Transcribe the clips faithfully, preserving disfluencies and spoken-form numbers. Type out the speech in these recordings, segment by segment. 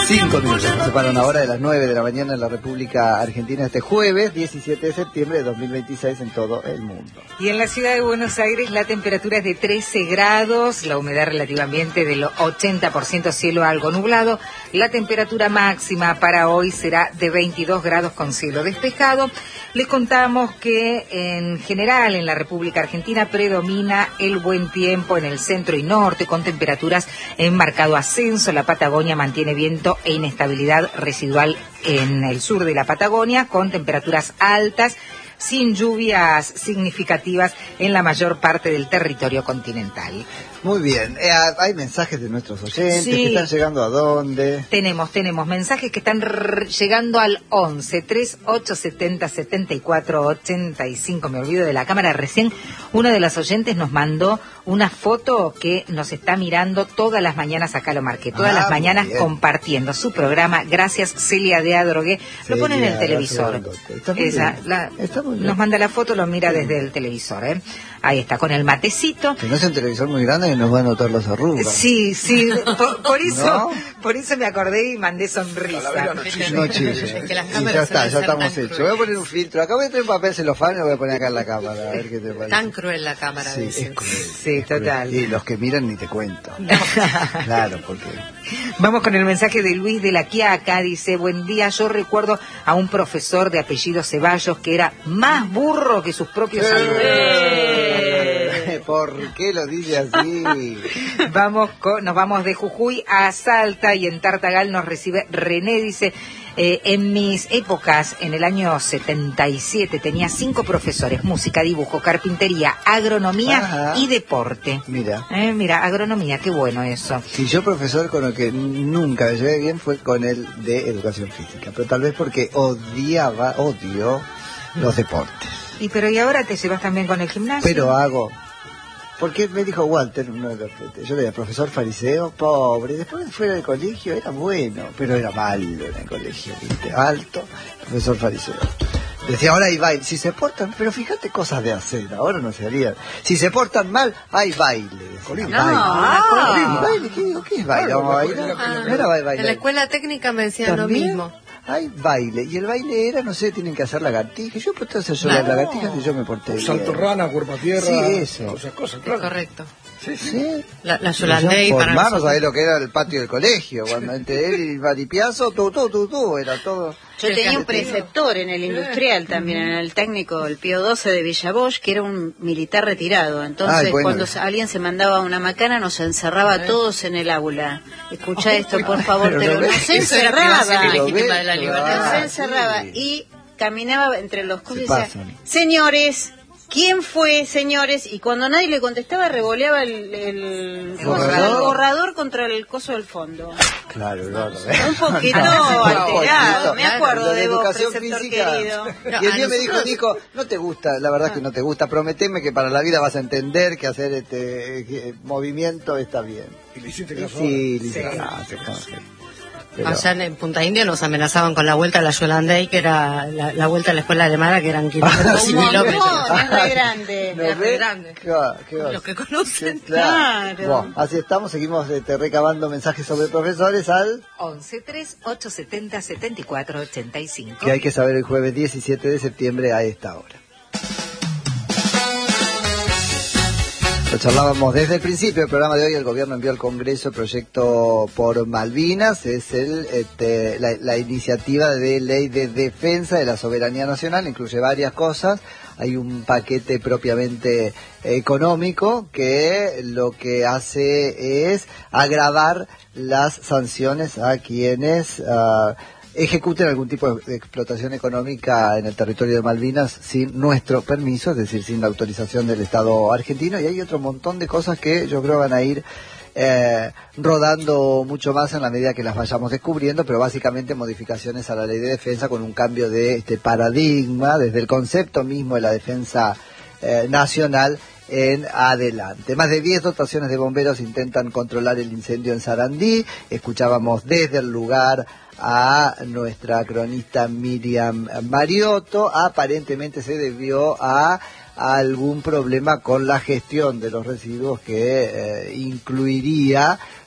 Cinco minutos nos separan ahora de las nueve de la mañana en la República Argentina este jueves diecisiete de septiembre de dos mil veintiséis en todo el mundo. Y en la ciudad de Buenos Aires la temperatura es de trece grados, la humedad relativamente del ochenta por ciento, cielo algo nublado. La temperatura máxima para hoy será de veintidós grados con cielo despejado. Les contamos que en general en la República Argentina predomina el buen tiempo en el centro y norte con temperaturas en marcado ascenso. La Patagonia mantiene viento e inestabilidad residual en el sur de la Patagonia con temperaturas altas, sin lluvias significativas en la mayor parte del territorio continental. Muy bien, eh, hay mensajes de nuestros oyentes sí. que están llegando a dónde. Tenemos, tenemos mensajes que están rrr, llegando al once, treinta y ocho, setenta, setenta y cuatro, ochenta y cinco. Me olvido de la cámara. Recién uno de los oyentes nos mandó una foto que nos está mirando todas las mañanas, acá lo marqué, todas ah, las mañanas compartiendo su programa. Gracias, Celia de Adrogué. Lo pone en el televisor. Esa, la, nos manda la foto, lo mira sí. desde el televisor, ¿eh? Ahí está, con el matecito. Que no es un televisor muy grande y nos va a notar las arrugas. Sí, sí, por, por eso ¿no? por eso me acordé y mandé sonrisa. No chille. No chille. Y ya está, ya estamos hechos. Voy a poner un filtro. Acá voy a traer un papel celofán y lo voy a poner acá en la cámara. A ver qué te parece. Tan cruel la cámara. Sí, es cruel. Sí, es total. Cruel. Y los que miran ni te cuento. Claro, porque... Vamos con el mensaje de Luis de la Quiaca. Dice, buen día, yo recuerdo a un profesor de apellido Ceballos que era más burro que sus propios alumnos. ¡Eh! ¿Por qué lo dice así? Vamos con, nos vamos de Jujuy a Salta y en Tartagal nos recibe René. Dice, eh, en mis épocas, en el año setenta y siete, tenía cinco profesores: música, dibujo, carpintería, agronomía Ajá. y deporte. Mira. Eh, mira, agronomía, qué bueno eso. Sí, yo profesor con el que nunca me llevé bien fue con el de educación física, pero tal vez porque odiaba, odio los deportes. Y pero ¿y ahora te llevas también con el gimnasio? Pero hago... Porque me dijo Walter, uno de los que yo era profesor fariseo, pobre, después fuera del colegio era bueno, pero era malo en el colegio, ¿viste? Alto, profesor fariseo. Decía, ahora hay baile, si se portan, pero fíjate cosas de hacer, ahora no se harían. Si se portan mal, hay baile. Decía, no, baile. Ah, ¿Baile? ¿Qué digo? ¿Qué es baile? Vamos a bailar. Ah, no era baile. En la escuela técnica me decían lo mismo. Hay baile, y el baile era, no sé, tienen que hacer lagartijas. Yo puedo hacer yo las lagartijas y yo me porté bien. Salto rana, cuerpo a tierra. Sí, eso. Esas cosas, claro. Correcto. Sí, sí. La, la Yolandey por para más nosotros. no sabés lo que era el patio del colegio. Cuando entre él y Maripiazo, tú, tú, tú, tú, era todo. Yo tenía un preceptor en el industrial también, en el técnico, el Pío doce de Villa Bosch, que era un militar retirado. Entonces, Ay, bueno. cuando alguien se mandaba una macana, nos encerraba a todos en el aula. Escucha oh, esto, por favor, pero, pero no se encerraba. Legítima de la libertad. No se encerraba sí. y caminaba entre los cosas y decía, señores... ¿Quién fue, señores? Y cuando nadie le contestaba, revoleaba el, el, el, borrador. el borrador contra el coso del fondo. Claro, claro. Un poquito alterado, me acuerdo de vos, preceptor querido. Y el día me dijo, Nico, no te gusta, la verdad que no te gusta, prometeme que para la vida vas a entender que hacer este eh, movimiento está bien. ¿Y le hiciste caso? Sí, le hice caso. Pero... Allá en Punta India nos amenazaban con la vuelta a la Yolandey, que era la, la vuelta a la escuela alemana, que eran kilómetros y kilómetros. No, no es re grande. No es re grande. ¿Qué va? ¿Qué va? Los que conocen. Claro. claro. Bueno, así estamos, seguimos este, recabando mensajes sobre profesores al... once, treinta y ocho, setenta, setenta y cuatro, ochenta y cinco. Que hay que saber el jueves diecisiete de septiembre a esta hora. Lo charlábamos desde el principio del programa de hoy. El gobierno envió al Congreso el proyecto por Malvinas. Es el este, la, la iniciativa de ley de defensa de la soberanía nacional. Incluye varias cosas. Hay un paquete propiamente económico que lo que hace es agravar las sanciones a quienes... Uh, ejecuten algún tipo de explotación económica en el territorio de Malvinas sin nuestro permiso, es decir, sin la autorización del Estado argentino, y hay otro montón de cosas que yo creo van a ir eh, rodando mucho más en la medida que las vayamos descubriendo, pero básicamente modificaciones a la ley de defensa con un cambio de este paradigma desde el concepto mismo de la defensa eh, nacional en adelante. Más de diez dotaciones de bomberos intentan controlar el incendio en Sarandí. Escuchábamos desde el lugar a nuestra cronista Miriam Mariotto. Aparentemente se debió a, a algún problema con la gestión de los residuos que eh, incluiría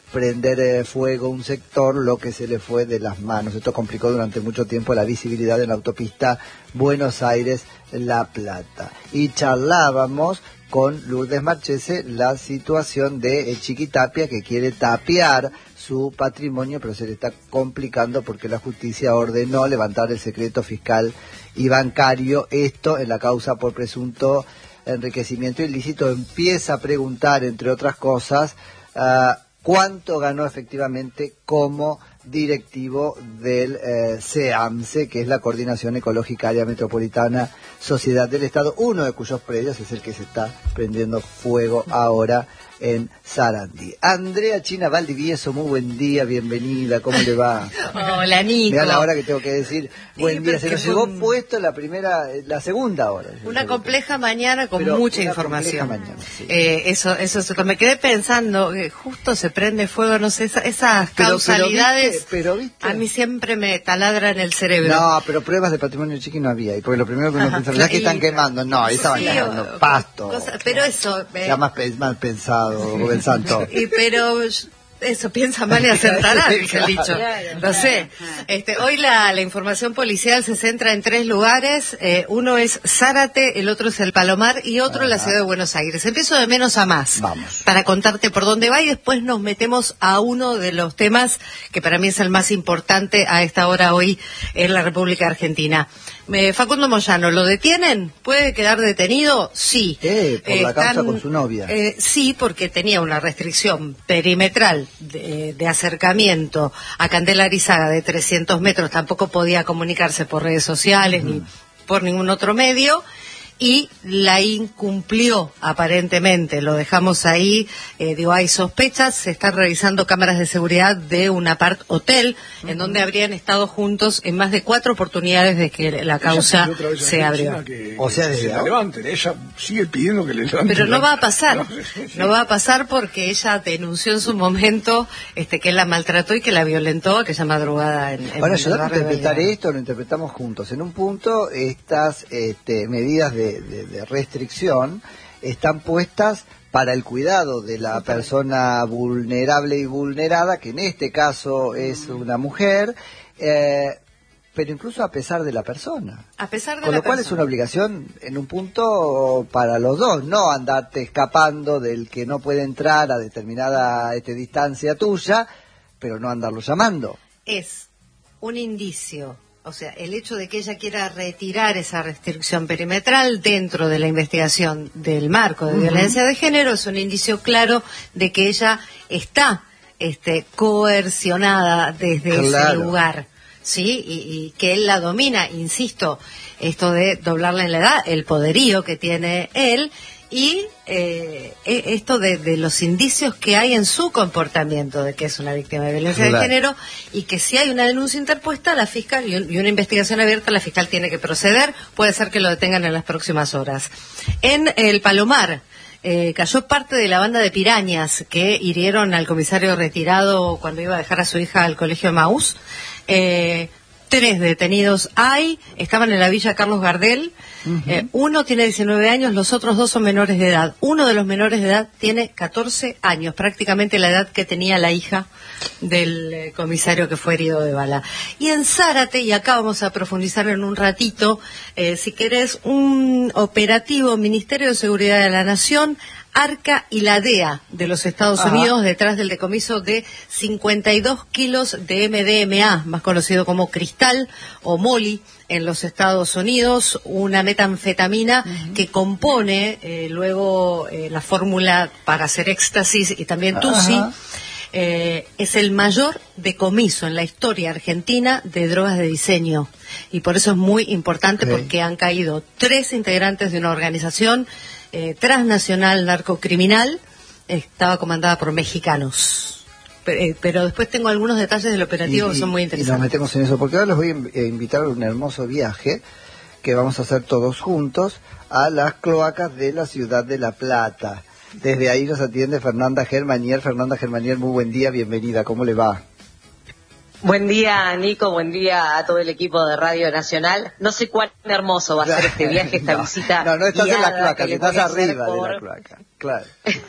prender eh, fuego un sector, lo que se le fue de las manos. Esto complicó durante mucho tiempo la visibilidad en la autopista Buenos Aires-La Plata. Y charlábamos con Lourdes Marchese la situación de eh, Chiquitapia, que quiere tapiar su patrimonio, pero se le está complicando porque la justicia ordenó levantar el secreto fiscal y bancario. Esto en la causa por presunto enriquecimiento ilícito. Empieza a preguntar, entre otras cosas, uh, cuánto ganó efectivamente como directivo del eh, CEAMSE, que es la Coordinación Ecológica Área Metropolitana Sociedad del Estado, uno de cuyos predios es el que se está prendiendo fuego ahora en Sarandí. Andrea China Valdivieso, muy buen día, bienvenida, ¿cómo le va? Hola, Nico. Mirá la hora que tengo que decir, buen sí, día, se nos llegó un... puesto la primera, la segunda hora. Una compleja mañana con pero mucha información. Mañana, sí. eh, eso, eso, eso, me quedé pensando, que justo se prende fuego, no sé, esa, esas pero, causalidades, pero, ¿viste? Pero, ¿viste? A mí siempre me taladran el cerebro. No, pero pruebas de patrimonio chiqui no había, y porque lo primero que uno piensa, ¿verdad que están quemando? No, ahí estaban sí, quemando pasto. Cosa, pero eso... Eh, ya más, más pensado, Rubén Santos. Y pero eso piensa mal y acertará, dice el dicho. No sé. Este, hoy la, la información policial se centra en tres lugares. Eh, uno es Zárate, el otro es el Palomar y otro en la ciudad de Buenos Aires. Empiezo de menos a más. Vamos. Para contarte por dónde va y después nos metemos a uno de los temas que para mí es el más importante a esta hora hoy en la República Argentina. Eh, Facundo Moyano, ¿lo detienen? ¿Puede quedar detenido? Sí. Eh, por la causa con su novia. Eh, sí, porque tenía una restricción perimetral de, de acercamiento a Candela Arizaga de trescientos metros. Tampoco podía comunicarse por redes sociales mm. ni por ningún otro medio. Y la incumplió aparentemente, lo dejamos ahí, eh, digo, hay sospechas, se están revisando cámaras de seguridad de un apart hotel uh-huh. en donde habrían estado juntos en más de cuatro oportunidades de que la causa se abrió. Que, o sea, desde la levanten, ella sigue pidiendo que le levanten. Pero no va a pasar, no va a pasar porque ella denunció en su momento este que él la maltrató y que la violentó aquella madrugada en, en Ahora, ayúdame a interpretar esto, lo interpretamos juntos. En un punto, estas este, medidas de De, de restricción están puestas para el cuidado de la persona vulnerable y vulnerada, que en este caso es una mujer, eh, pero incluso a pesar de la persona. A pesar de Con la lo cual persona. Es una obligación en un punto para los dos, no andarte escapando del que no puede entrar a determinada este, distancia tuya, pero no andarlo llamando. Es un indicio. O sea, el hecho de que ella quiera retirar esa restricción perimetral dentro de la investigación del marco de uh-huh. violencia de género es un indicio claro de que ella está este, coercionada desde claro. ese lugar, ¿sí? Y, y que él la domina, insisto, esto de doblarle en la edad, el poderío que tiene él y eh, esto de, de los indicios que hay en su comportamiento de que es una víctima de violencia claro. de género y que si hay una denuncia interpuesta la fiscal y, un, y una investigación abierta, la fiscal tiene que proceder, puede ser que lo detengan en las próximas horas. En el Palomar eh, cayó parte de la banda de pirañas que hirieron al comisario retirado cuando iba a dejar a su hija al colegio Emaús. eh, Tres detenidos hay, estaban en la Villa Carlos Gardel, uh-huh. eh, uno tiene diecinueve años, los otros dos son menores de edad. Uno de los menores de edad tiene catorce años, prácticamente la edad que tenía la hija del eh, comisario que fue herido de bala. Y en Zárate, y acá vamos a profundizar en un ratito, eh, si querés, un operativo Ministerio de Seguridad de la Nación, ARCA y la D E A de los Estados Ajá. Unidos detrás del decomiso de cincuenta y dos kilos de M D M A, más conocido como cristal o Molly en los Estados Unidos, una metanfetamina uh-huh. que compone eh, luego eh, la fórmula para hacer éxtasis y también tusi. Eh, es el mayor decomiso en la historia argentina de drogas de diseño y por eso es muy importante okay. porque han caído tres integrantes de una organización eh, transnacional narcocriminal, estaba comandada por mexicanos. Pero, eh, pero después tengo algunos detalles del operativo y, que son muy interesantes. Y nos metemos en eso, porque ahora les voy a invitar a un hermoso viaje que vamos a hacer todos juntos a las cloacas de la ciudad de La Plata. Desde ahí nos atiende Fernanda Germanier. Fernanda Germanier, muy buen día, bienvenida, ¿cómo le va? Buen día, Nico, buen día a todo el equipo de Radio Nacional. No sé cuán hermoso va a ser este viaje, esta no, visita. No, no estás en la cloaca, estás arriba por... de la cloaca, claro.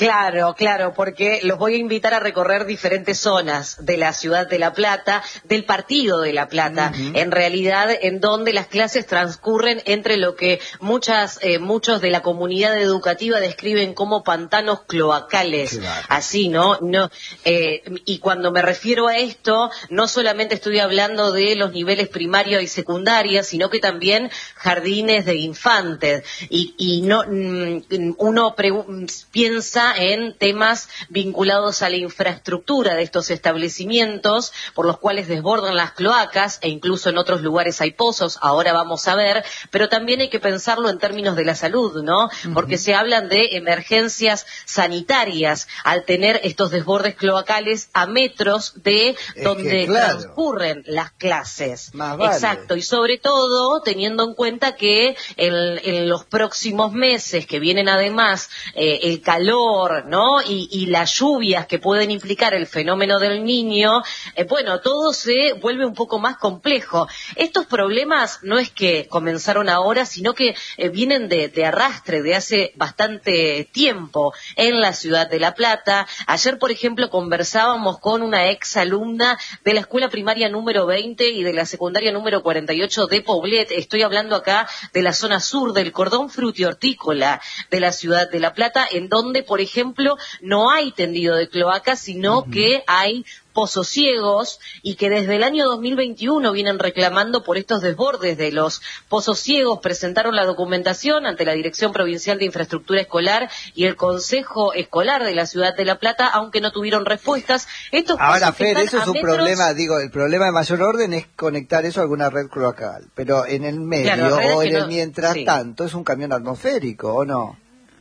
Claro, claro, porque los voy a invitar a recorrer diferentes zonas de la ciudad de La Plata, del partido de La Plata, uh-huh. en realidad, en donde las clases transcurren entre lo que muchas, eh, muchos de la comunidad educativa describen como pantanos cloacales, claro. así, ¿no? no eh, y cuando me refiero a esto, no solamente estoy hablando de los niveles primaria y secundaria, sino que también jardines de infantes, y, y no mm, uno pre- piensa en temas vinculados a la infraestructura de estos establecimientos, por los cuales desbordan las cloacas, e incluso en otros lugares hay pozos, ahora vamos a ver, pero también hay que pensarlo en términos de la salud, ¿no? Uh-huh. Porque se hablan de emergencias sanitarias al tener estos desbordes cloacales a metros de es donde que, claro. transcurren las clases. Más vale. Exacto, y sobre todo teniendo en cuenta que en, en los próximos meses que vienen además eh, el calor, ¿no? Y, y las lluvias que pueden implicar el fenómeno del Niño, eh, bueno, todo se vuelve un poco más complejo. Estos problemas no es que comenzaron ahora, sino que eh, vienen de, de arrastre de hace bastante tiempo en la ciudad de La Plata. Ayer, por ejemplo, conversábamos con una ex alumna de la escuela primaria número veinte y de la secundaria número cuarenta y ocho de Poblet. Estoy hablando acá de la zona sur del cordón frutihortícola de la ciudad de La Plata, en donde, por ejemplo, no hay tendido de cloacas, sino uh-huh. que hay pozos ciegos, y que desde el año dos mil veintiuno vienen reclamando por estos desbordes de los pozos ciegos. Presentaron la documentación ante la Dirección Provincial de Infraestructura Escolar y el Consejo Escolar de la Ciudad de La Plata, aunque no tuvieron respuestas. Estos Ahora, Fer, eso es un metros... problema, digo, el problema de mayor orden es conectar eso a alguna red cloacal, pero en el medio claro, o en el no... mientras sí. tanto es un camión atmosférico, ¿o no?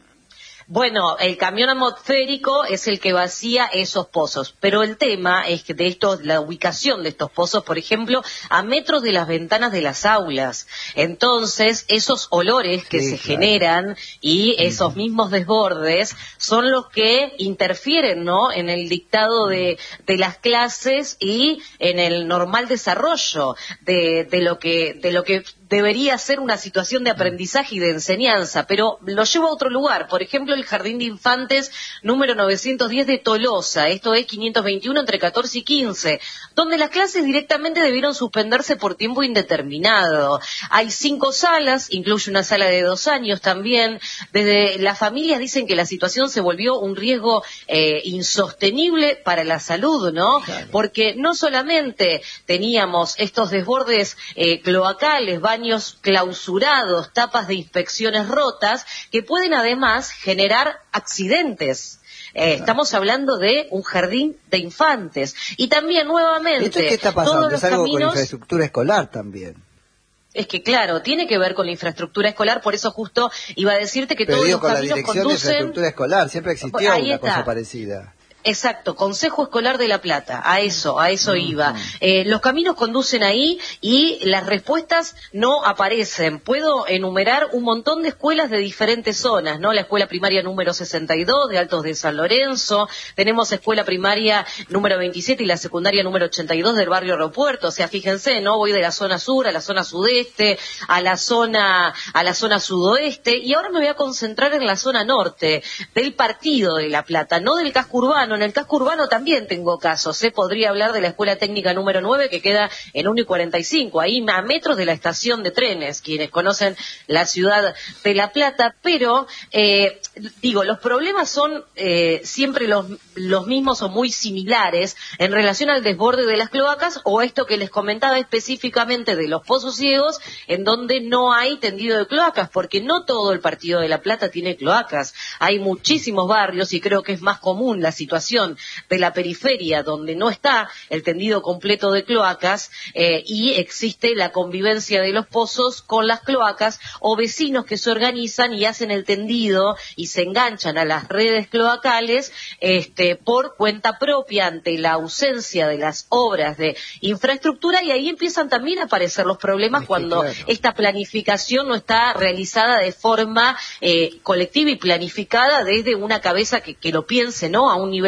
Bueno, el camión atmosférico es el que vacía esos pozos, pero el tema es que de estos, la ubicación de estos pozos, por ejemplo, a metros de las ventanas de las aulas. Entonces, esos olores que sí, se claro. generan y esos mismos desbordes son los que interfieren, ¿no?, en el dictado de, de las clases y en el normal desarrollo de, de lo que, de lo que debería ser una situación de aprendizaje y de enseñanza, pero lo llevo a otro lugar. Por ejemplo, el Jardín de Infantes número novecientos diez de Tolosa, esto es quinientos veintiuno entre catorce y quince, donde las clases directamente debieron suspenderse por tiempo indeterminado. Hay cinco salas, incluye una sala de dos años también. Desde las familias dicen que la situación se volvió un riesgo eh, insostenible para la salud, ¿no? Claro. Porque no solamente teníamos estos desbordes eh, cloacales, baños clausurados, tapas de inspecciones rotas, que pueden además generar accidentes. Eh, estamos hablando de un jardín de infantes. Y también, nuevamente, ¿esto qué está pasando? todos los es algo caminos... con infraestructura escolar también. Es que, claro, tiene que ver con la infraestructura escolar, por eso justo iba a decirte que Pero todos digo, los con caminos la dirección conducen... de infraestructura escolar, siempre existió Ahí una está. cosa parecida. Exacto, Consejo Escolar de La Plata, a eso, a eso iba. Eh, los caminos conducen ahí y las respuestas no aparecen. Puedo enumerar un montón de escuelas de diferentes zonas, ¿no? La escuela primaria número sesenta y dos de Altos de San Lorenzo, tenemos escuela primaria número veintisiete y la secundaria número ochenta y dos del barrio Aeropuerto. O sea, fíjense, ¿no? Voy de la zona sur a la zona sudeste, a la zona, a la zona sudoeste, y ahora me voy a concentrar en la zona norte del partido de La Plata, no del casco urbano. En el casco urbano también tengo casos, se ¿eh? podría hablar de la escuela técnica número nueve que queda en uno y cuarenta y cinco, ahí a metros de la estación de trenes, quienes conocen la ciudad de La Plata, pero eh, digo, los problemas son eh, siempre los, los mismos o muy similares en relación al desborde de las cloacas o esto que les comentaba específicamente de los pozos ciegos, en donde no hay tendido de cloacas, porque no todo el partido de La Plata tiene cloacas, hay muchísimos barrios y creo que es más común la situación de la periferia donde no está el tendido completo de cloacas eh, y existe la convivencia de los pozos con las cloacas o vecinos que se organizan y hacen el tendido y se enganchan a las redes cloacales este, por cuenta propia ante la ausencia de las obras de infraestructura, y ahí empiezan también a aparecer los problemas cuando claro. esta planificación no está realizada de forma eh, colectiva y planificada desde una cabeza que, que lo piense, ¿no?, a un nivel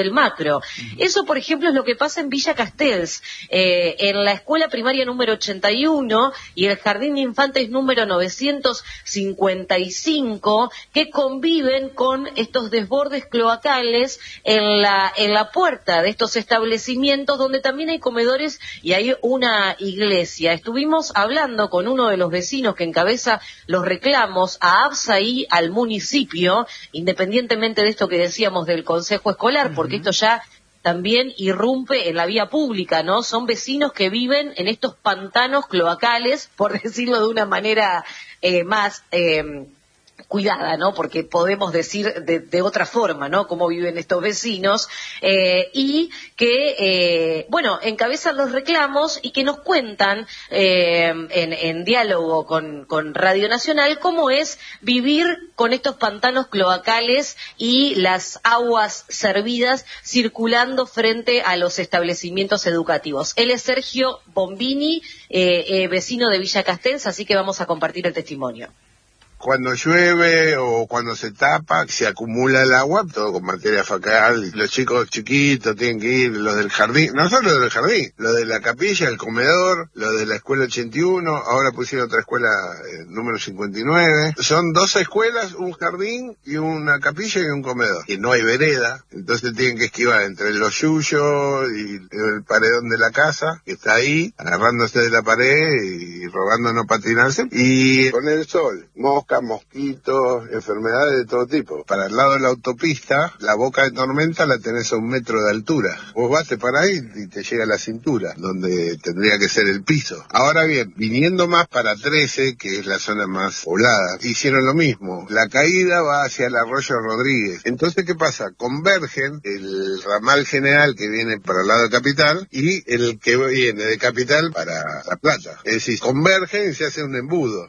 nivel macro. Eso, por ejemplo, es lo que pasa en Villa Castells, eh, en la escuela primaria número ochenta y uno y el jardín de infantes número novecientos cincuenta y cinco, que conviven con estos desbordes cloacales en la, en la puerta de estos establecimientos, donde también hay comedores y hay una iglesia. Estuvimos hablando con uno de los vecinos que encabeza los reclamos a ABSA y al municipio, independientemente de esto que decíamos del consejo escolar, uh-huh. porque esto ya también irrumpe en la vía pública, ¿no? Son vecinos que viven en estos pantanos cloacales, por decirlo de una manera eh, más eh, cuidada, ¿no? Porque podemos decir de, de otra forma, ¿no? Cómo viven estos vecinos, eh, y que, eh, bueno, encabezan los reclamos y que nos cuentan eh, en, en diálogo con, con Radio Nacional cómo es vivir con estos pantanos cloacales y las aguas servidas circulando frente a los establecimientos educativos. Él es Sergio Bombini, eh, eh, vecino de Villa Castells, así que vamos a compartir el testimonio. Cuando llueve o cuando se tapa, se acumula el agua, todo con materia fecal. Los chicos chiquitos tienen que ir, los del jardín, no solo los del jardín, los de la capilla, el comedor, los de la escuela ochenta y uno, ahora pusieron otra escuela eh, número cincuenta y nueve. Son dos escuelas, un jardín y una capilla y un comedor. Y no hay vereda, entonces tienen que esquivar entre los yuyos y el paredón de la casa, que está ahí, agarrándose de la pared y rogando no patinarse. Y con el sol, mosca, mosquitos, enfermedades de todo tipo. Para el lado de la autopista, la boca de tormenta la tenés a un metro de altura. Vos vas, te parás y te llega a la cintura, donde tendría que ser el piso. Ahora bien, viniendo más para trece, que es la zona más poblada, hicieron lo mismo. La caída va hacia el arroyo Rodríguez. Entonces, ¿qué pasa? Convergen el ramal general que viene para el lado de Capital y el que viene de Capital para La Plata. Es decir, convergen y se hace un embudo.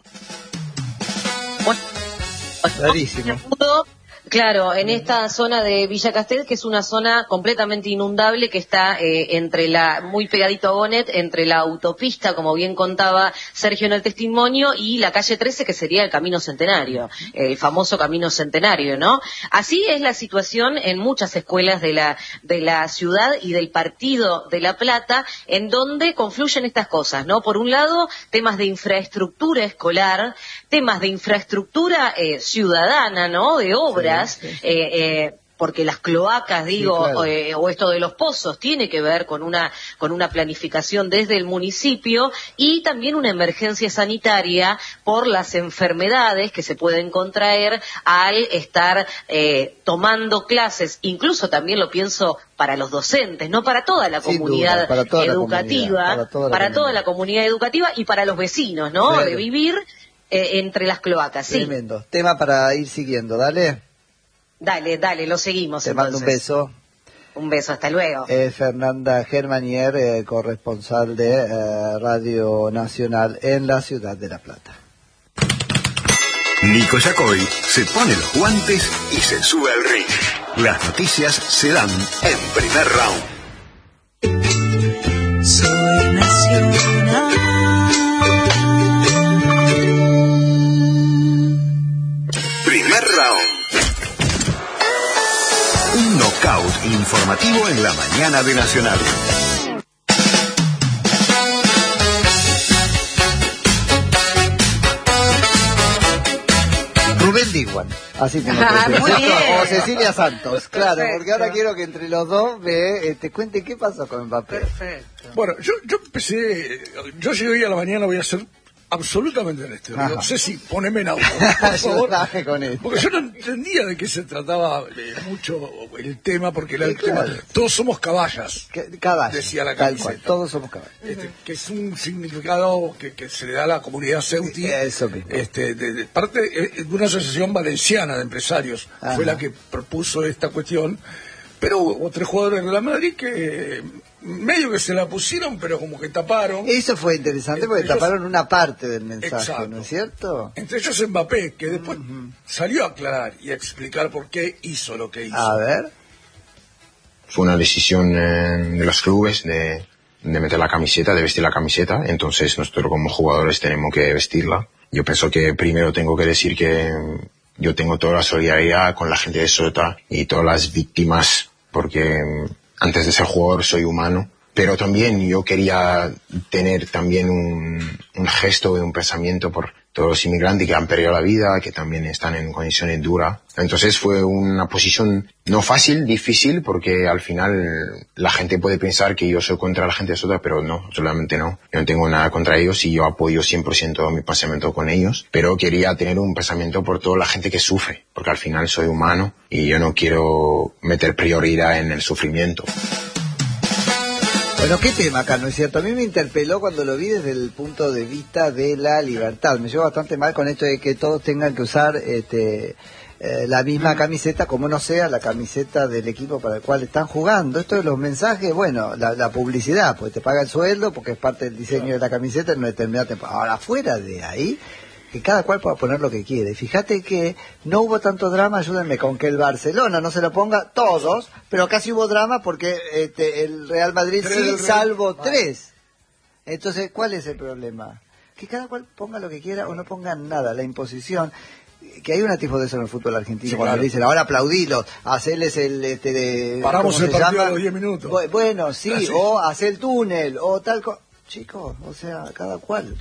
Clarísimo. Claro, en esta zona de Villa Castells, que es una zona completamente inundable, que está eh, entre la, muy pegadito a Bonet, entre la autopista, como bien contaba Sergio en el testimonio, y la calle trece, que sería el Camino Centenario, el famoso Camino Centenario, ¿no? Así es la situación en muchas escuelas de la, de la ciudad y del partido de La Plata, en donde confluyen estas cosas, ¿no? Por un lado, temas de infraestructura escolar, temas de infraestructura eh, ciudadana, ¿no? De obras. Sí, sí, sí. Eh, eh, porque las cloacas, digo, sí, claro. eh, o esto de los pozos, tiene que ver con una con una planificación desde el municipio, y también una emergencia sanitaria por las enfermedades que se pueden contraer al estar eh, tomando clases, incluso también lo pienso para los docentes, no para toda la Sin comunidad duda, para toda educativa, la comunidad, para, toda la, para toda la comunidad educativa y para los vecinos, ¿no? Claro. De vivir eh, entre las cloacas. Tremendo. Sí. Tema para ir siguiendo, dale. Dale, dale, lo seguimos. Te entonces. mando un beso. Un beso, hasta luego. Eh, Fernanda Germanier, eh, corresponsal de eh, Radio Nacional en la ciudad de La Plata. Nico Yacoy se pone los guantes y se sube al ring. Las noticias se dan en Primer Round. Soy nacional. Primer Round. Un knockout informativo en la mañana de Nacional. Rubén Diguan, así como ah, muy bien. O Cecilia Santos, claro, Perfecto. Porque ahora quiero que entre los dos me eh, te cuente qué pasó con Mbappé. Perfecto. Bueno, yo, yo empecé, yo llegué hoy a la mañana, voy a ser absolutamente honesto. Digo, Ceci, poneme en auto, por favor. con esto. Porque yo no entendía de qué se trataba eh, mucho el tema, porque era Sí, el claro. tema, todos somos caballas, Caballos, decía la tal camiseta. cual, todos somos caballos. Este, que es un significado que, que se le da a la comunidad ceuti, Eso mismo. este, de, de parte de, de una asociación valenciana de empresarios. Ajá. Fue la que propuso esta cuestión, pero hubo tres jugadores de Real Madrid que medio que se la pusieron, pero como que taparon. Eso fue interesante Entre porque ellos, taparon una parte del mensaje, exacto. ¿no es cierto? Entre ellos Mbappé, que después uh-huh. salió a aclarar y a explicar por qué hizo lo que hizo. A ver. Fue una decisión eh, de los clubes de, de meter la camiseta, de vestir la camiseta, entonces nosotros como jugadores tenemos que vestirla. Yo pienso que primero tengo que decir que yo tengo toda la solidaridad con la gente de Ceuta y todas las víctimas porque antes de ser jugador soy humano, pero también yo quería tener también un, un gesto, un pensamiento por todos los inmigrantes que han perdido la vida, que también están en condiciones duras. Entonces fue una posición no fácil, difícil, porque al final la gente puede pensar que yo soy contra la gente de Ceuta, pero no, solamente no. Yo no tengo nada contra ellos y yo apoyo cien por ciento mi pensamiento con ellos, pero quería tener un pensamiento por toda la gente que sufre, porque al final soy humano y yo no quiero meter prioridad en el sufrimiento. Bueno, qué tema acá, ¿no es cierto? A mí me interpeló cuando lo vi desde el punto de vista de la libertad. Me llevo bastante mal con esto de que todos tengan que usar este, eh, la misma camiseta, como no sea la camiseta del equipo para el cual están jugando. Esto de los mensajes, bueno, la, la publicidad, pues te paga el sueldo porque es parte del diseño de la camiseta en una determinada temporada. Ahora, fuera de ahí, que cada cual pueda poner lo que quiere. Fíjate que no hubo tanto drama, ayúdenme, con que el Barcelona no se lo ponga todos, pero casi hubo drama porque este, el Real Madrid tres sí, Real. salvo tres. Entonces, ¿cuál es el problema? Que cada cual ponga lo que quiera o no ponga nada, la imposición. Que hay una tipo de eso en el fútbol argentino, sí, cuando claro. le dicen, ahora aplaudilos, hacerles el... Este, de, paramos el partido a los diez minutos. Bueno, sí, Gracias. o hacer el túnel, o tal cosa. Chicos, o sea, cada cual...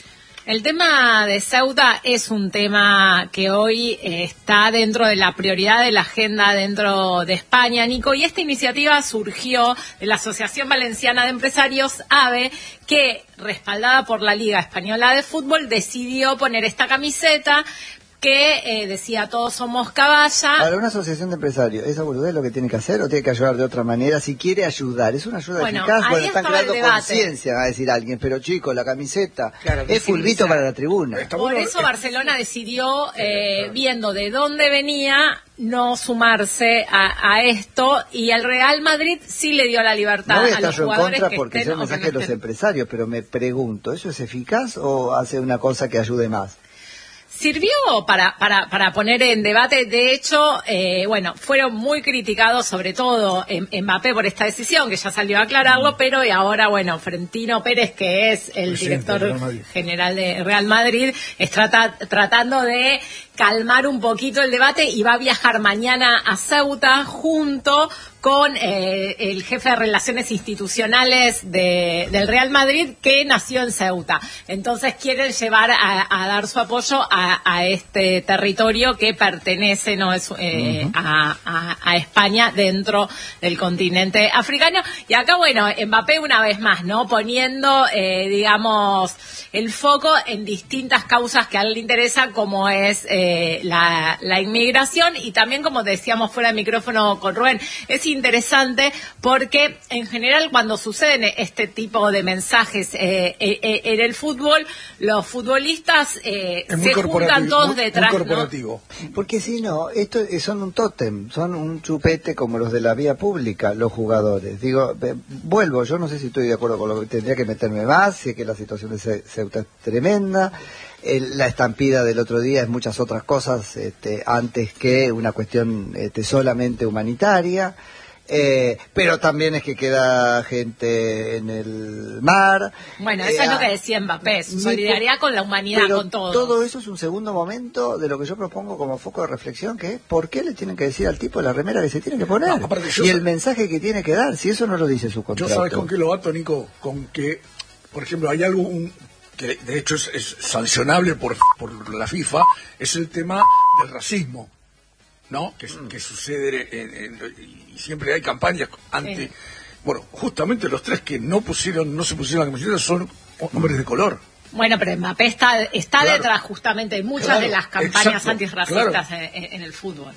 El tema de Ceuta es un tema que hoy eh, está dentro de la prioridad de la agenda dentro de España, Nico, y esta iniciativa surgió de la Asociación Valenciana de Empresarios, AVE, que, respaldada por la Liga Española de Fútbol, decidió poner esta camiseta que eh, decía todos somos caballa. Ahora, una asociación de empresarios, ¿esa boludez es lo que tiene que hacer o tiene que ayudar de otra manera? Si quiere ayudar, es una ayuda bueno, eficaz, bueno, están creando conciencia, va a decir alguien, pero chicos, la camiseta claro, es fulbito para la tribuna. Por eso Barcelona decidió, eh, viendo de dónde venía, no sumarse a, a esto, y el Real Madrid sí le dio la libertad no voy a, a los yo jugadores en contra que porque estén es el mensaje no de los empresarios, pero me pregunto, ¿eso es eficaz o hace una cosa que ayude más? Sirvió para, para, para poner en debate. De hecho, eh, bueno, fueron muy criticados, sobre todo en, en Mbappé por esta decisión, que ya salió a aclararlo, pero y ahora, bueno, Florentino Pérez, que es el Presidente director general de Real Madrid, está trata, tratando de calmar un poquito el debate y va a viajar mañana a Ceuta junto con eh, el jefe de Relaciones Institucionales de, del Real Madrid, que nació en Ceuta. Entonces quieren llevar a, a dar su apoyo a, a este territorio que pertenece no es eh, uh-huh. a, a, a España dentro del continente africano. Y acá, bueno, Mbappé una vez más, ¿no? Poniendo, eh, digamos, el foco en distintas causas que a él le interesan, como es eh, la, la inmigración, y también, como decíamos fuera de micrófono con Rubén, es interesante porque en general cuando suceden este tipo de mensajes eh, eh, en el fútbol, los futbolistas eh, se juntan todos detrás, muy corporativo. ¿No? Porque si no, esto son un tótem, son un chupete como los de la vía pública, los jugadores. Digo, eh, vuelvo, yo no sé si estoy de acuerdo con lo que tendría que meterme más, sé que la situación de Ceuta es tremenda. El, la estampida del otro día es muchas otras cosas este, antes que una cuestión este, solamente humanitaria. Eh, pero también es que queda gente en el mar. Bueno, eso eh, es lo que decía Mbappé, solidaridad con la humanidad, con todo. Todo eso es un segundo momento de lo que yo propongo como foco de reflexión, que es ¿por qué le tienen que decir al tipo la remera que se tiene que poner? No, y el mensaje que tiene que dar, si eso no lo dice su contrato. ¿Yo sabes con qué lo ato, Nico? Con que, por ejemplo, hay algo un, que de hecho es, es sancionable por, por la FIFA, es el tema del racismo, ¿no? Que, que sucede en, en, y siempre hay campañas ante sí. Bueno, justamente los tres que no pusieron no se pusieron la camiseta son hombres de color. Bueno, pero Mbappé está está claro. detrás justamente de muchas claro, de las campañas exacto, antirracistas claro. en, en el fútbol.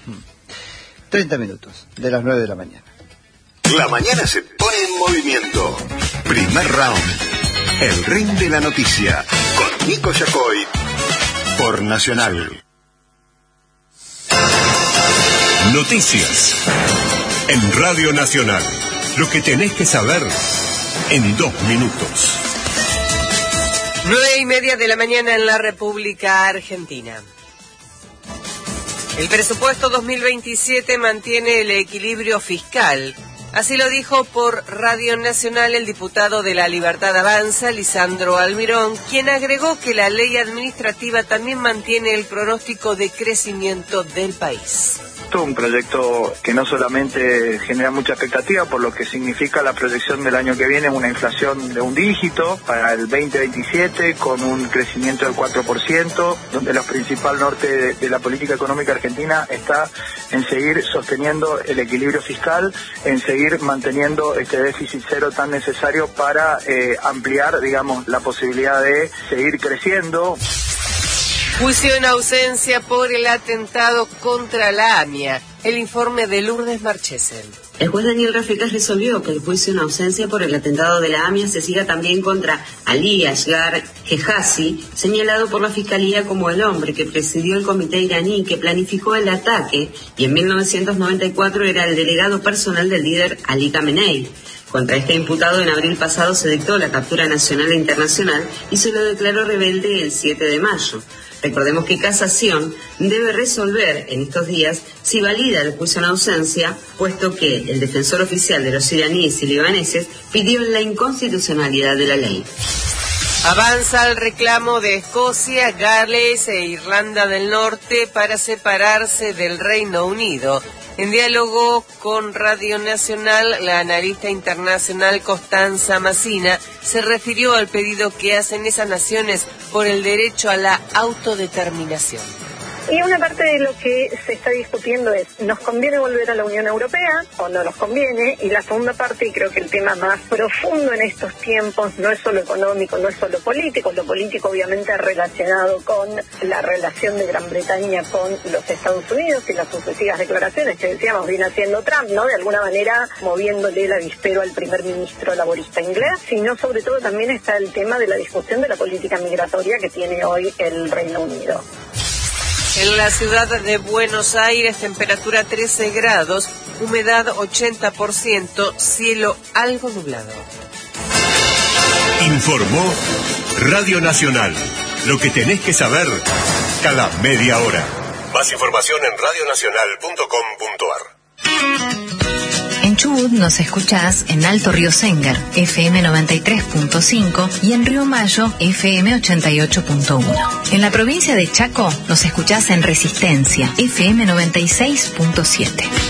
treinta minutos de las nueve de la mañana. La mañana se pone en movimiento. Primer round. El ring de la noticia con Nico Yacoy por Nacional. Noticias en Radio Nacional. Lo que tenés que saber en dos minutos. Nueve y media de la mañana en la República Argentina. El presupuesto dos mil veintisiete mantiene el equilibrio fiscal. Así lo dijo por Radio Nacional el diputado de La Libertad Avanza, Lisandro Almirón, quien agregó que la ley administrativa también mantiene el pronóstico de crecimiento del país. proyecto, un proyecto que no solamente genera mucha expectativa por lo que significa la proyección del año que viene, una inflación de un dígito para el veinte veintisiete con un crecimiento del cuatro por ciento, donde el principal norte de, de la política económica argentina está en seguir sosteniendo el equilibrio fiscal, en seguir manteniendo este déficit cero tan necesario para eh, ampliar, digamos, la posibilidad de seguir creciendo. Juicio en ausencia por el atentado contra la AMIA. El informe de Lourdes Marchesel. El juez Daniel Rafecas resolvió que el juicio en ausencia por el atentado de la AMIA se siga también contra Ali Asghar Gehazi, señalado por la Fiscalía como el hombre que presidió el comité iraní que planificó el ataque y en mil novecientos noventa y cuatro era el delegado personal del líder Ali Khamenei. Contra este imputado en abril pasado se dictó la captura nacional e internacional y se lo declaró rebelde el siete de mayo. Recordemos que Casación debe resolver en estos días si valida el juicio en ausencia, puesto que el defensor oficial de los iraníes y libaneses pidió la inconstitucionalidad de la ley. Avanza el reclamo de Escocia, Gales e Irlanda del Norte para separarse del Reino Unido. En diálogo con Radio Nacional, la analista internacional Costanza Massina se refirió al pedido que hacen esas naciones por el derecho a la autodeterminación. Y una parte de lo que se está discutiendo es, ¿nos conviene volver a la Unión Europea o no nos conviene? Y la segunda parte, y creo que el tema más profundo en estos tiempos, no es solo económico, no es solo político, lo político obviamente relacionado con la relación de Gran Bretaña con los Estados Unidos y las sucesivas declaraciones que decíamos viene haciendo Trump, ¿no? De alguna manera moviéndole el avispero al primer ministro laborista inglés, sino sobre todo también está el tema de la discusión de la política migratoria que tiene hoy el Reino Unido. En la ciudad de Buenos Aires, temperatura trece grados, humedad ochenta por ciento, cielo algo nublado. Informó Radio Nacional. Lo que tenés que saber cada media hora. Más información en radio nacional punto com punto ar. En Chubut nos escuchás en Alto Río Sengar, F M noventa y tres punto cinco y en Río Mayo, F M ochenta y ocho punto uno. En la provincia de Chaco nos escuchás en Resistencia, F M noventa y seis punto siete.